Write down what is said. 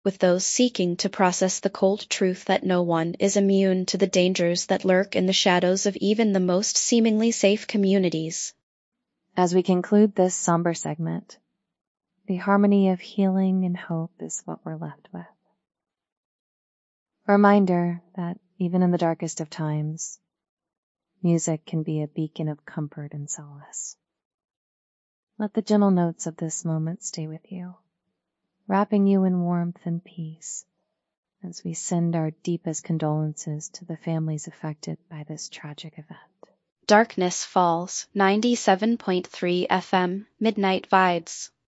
with those seeking to process the cold truth that no one is immune to the dangers that lurk in the shadows of even the most seemingly safe communities. As we conclude this somber segment, the harmony of healing and hope is what we're left with. A reminder that even in the darkest of times, music can be a beacon of comfort and solace. Let the gentle notes of this moment stay with you, wrapping you in warmth and peace as we send our deepest condolences to the families affected by this tragic event. Darkness Falls, 97.3 FM, Midnight Vibes.